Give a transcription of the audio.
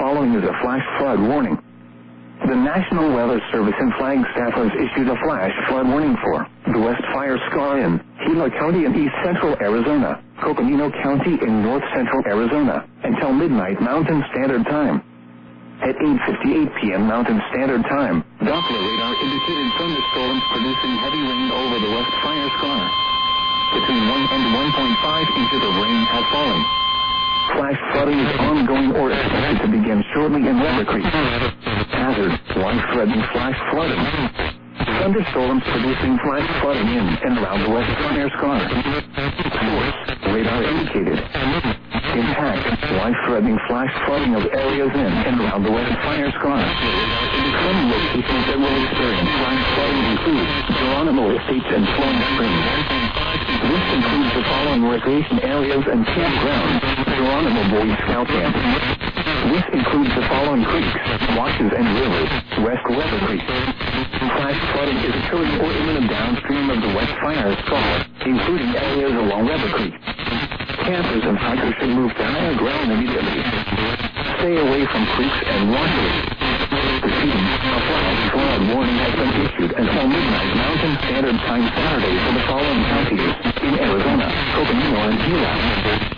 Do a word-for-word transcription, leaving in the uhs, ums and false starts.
following is a flash flood warning. The National Weather Service in Flagstaff has issued a flash flood warning for the West Fire Scar in Gila County in east central Arizona, Coconino County in north central Arizona, until midnight Mountain Standard Time. At eight fifty-eight p.m. Mountain Standard Time, Doppler radar indicated thunderstorms producing heavy rain over the West Fire Scar. Between one and one point five inches of rain have fallen. Flash flooding is ongoing or expected to begin shortly in Weber Creek. Hazard, life-threatening flash flooding. Thunderstorms producing flash flooding in and around the West Fire Scar. Source, radar indicated. Impact, life-threatening flash flooding of areas in and around the West Fire Scar. Some locations that will experience flash flooding include Geronimo Estates and Flowing Springs. This includes the following recreation areas and campgrounds: Geronimo Boy Scout Camp. This includes the following creeks, washes, and rivers: West Weber Creek. Flash flooding is occurring or imminent downstream of the West Fire Scar, including areas along Weber Creek. Campers and hikers should move to higher ground immediately. Stay away from creeks and washes. Proceeding, a flash flood warning has been issued until midnight Mountain Standard Time Saturday for the following counties in Arizona, Coconino, and Gila.